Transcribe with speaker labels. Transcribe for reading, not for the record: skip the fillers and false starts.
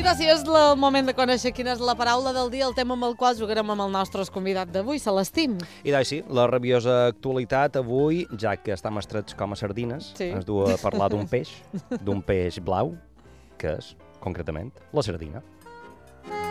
Speaker 1: Mira, si és el moment de conèixer quina és la paraula del dia, el tema amb el qual jugarem amb el nostre convidat d'avui, Celestín.
Speaker 2: I doncs sí, la rabiosa actualitat avui, ja que estem estrets com a sardines,
Speaker 1: Sí.
Speaker 2: ens du a parlar d'un peix blau, que és, concretament, la sardina.